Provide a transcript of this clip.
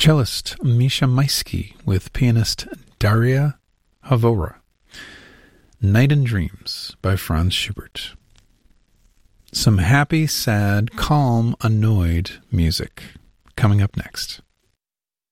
cellist Misha Maisky with pianist Daria Havora. Night and Dreams by Franz Schubert. Some happy, sad, calm, annoyed music coming up next.